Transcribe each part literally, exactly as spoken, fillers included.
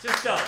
Just don't.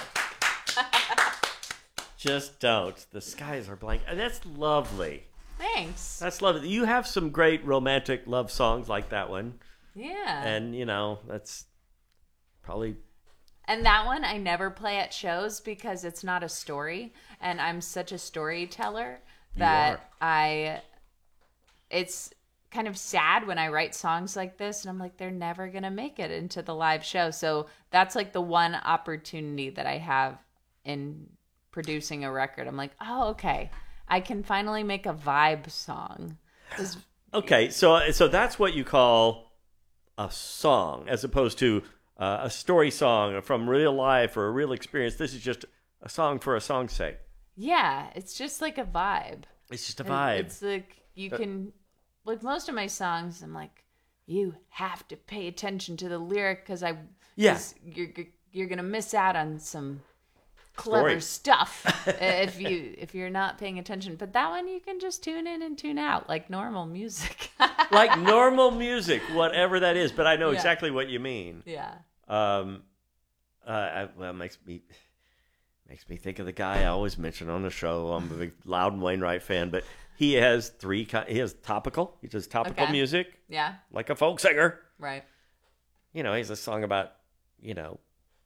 Just don't. The skies are blank. And that's lovely. Thanks. That's lovely. You have some great romantic love songs like that one. Yeah. And, you know, that's probably... And that one I never play at shows because it's not a story. And I'm such a storyteller that I... It's kind of sad when I write songs like this. And I'm like, they're never going to make it into the live show. So that's like the one opportunity that I have in producing a record. I'm like, oh, okay. I can finally make a vibe song. Okay, so so that's what you call a song, as opposed to uh, a story song from real life or a real experience. This is just a song for a song's sake. Yeah, it's just like a vibe. It's just a vibe. It's like you can, like most of my songs, I'm like, you have to pay attention to the lyric because I, yeah, cause you're you're gonna miss out on some clever Story. stuff if you if you're not paying attention. But that one you can just tune in and tune out like normal music. Like normal music, whatever that is. But I know yeah. exactly what you mean. Yeah. Um. Uh. I, well, it makes me makes me think of the guy I always mention on the show. I'm a big Loudon Wainwright fan, but he has three. He has topical. He does topical okay. music. Yeah. Like a folk singer. Right. You know, he's a song about you know.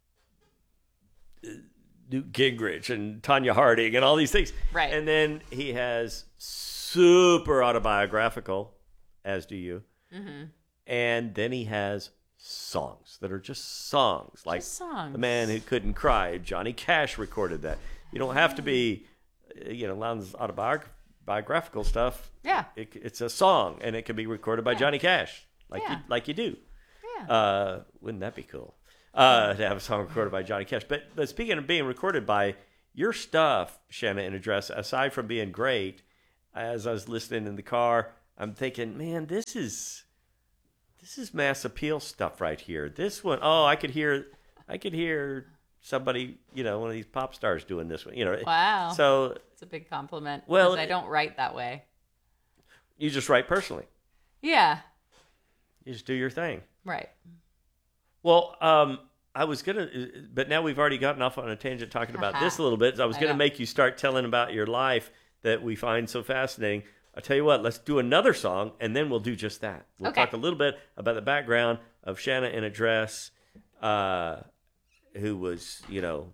Newt Gingrich and Tanya Harding and all these things. Right. And then he has super autobiographical, as do you. Mm-hmm. And then he has songs that are just songs. Like just songs. The Man Who Couldn't Cry. Johnny Cash recorded that. You don't have to be, you know, Loudon's autobiographical stuff. Yeah. It, it's a song, and it can be recorded by yeah. Johnny Cash, like yeah. you, like you do. Yeah. Uh, wouldn't that be cool? Uh, to have a song recorded by Johnny Cash. But, but speaking of being recorded by your stuff, Shanna in a Dress, aside from being great, as I was listening in the car, I'm thinking, man, this is this is mass appeal stuff right here. This one, oh, I could hear, I could hear somebody, you know, one of these pop stars doing this one. You know, wow. So it's a big compliment. Well, I don't write that way. You just write personally. Yeah. You just do your thing. Right. Well, um, I was going to, but now we've already gotten off on a tangent talking about uh-huh. this a little bit. I was going to make you start telling about your life that we find so fascinating. I'll tell you what, let's do another song, and then we'll do just that. We'll okay. talk a little bit about the background of Shanna in a Dress, uh, who was, you know,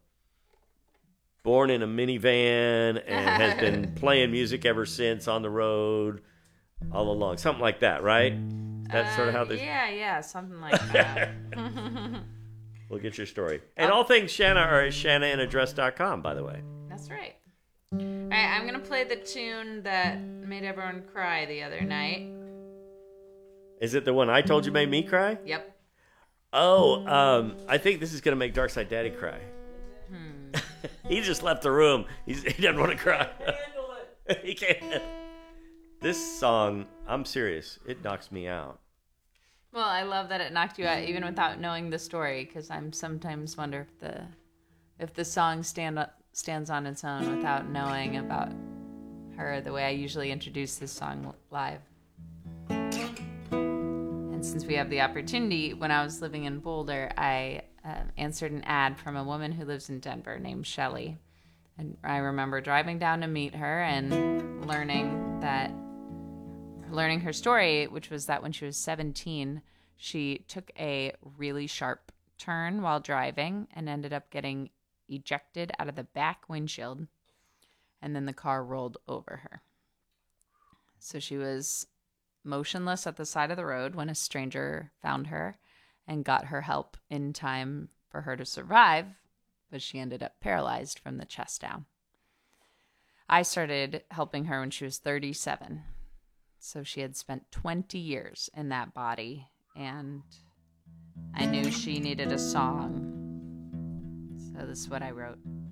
born in a minivan and has been playing music ever since on the road all along. Something like that, right? That's uh, sort of how this... Yeah, yeah, something like that. We'll get your story. And oh. all things Shanna are at shanna in a dress dot com, by the way. That's right. All right, I'm going to play the tune that made everyone cry the other night. Is it the one I told you made me cry? Yep. Oh, um, I think this is going to make Darkside Daddy cry. Hmm. He just left the room. He's, he doesn't want to cry. He can't handle it. He can't. This song, I'm serious, it knocks me out. Well, I love that it knocked you out even without knowing the story, because I'm sometimes wonder if the if the song stand up, stands on its own without knowing about her the way I usually introduce this song live. And since we have the opportunity, when I was living in Boulder, I uh, answered an ad from a woman who lives in Denver named Shelly. And I remember driving down to meet her and learning that learning her story, which was that when she was seventeen, she took a really sharp turn while driving and ended up getting ejected out of the back windshield, and then the car rolled over her. So she was motionless at the side of the road when a stranger found her and got her help in time for her to survive, but she ended up paralyzed from the chest down. I started helping her when she was thirty-seven. So she had spent twenty years in that body, and I knew she needed a song. So this is what I wrote.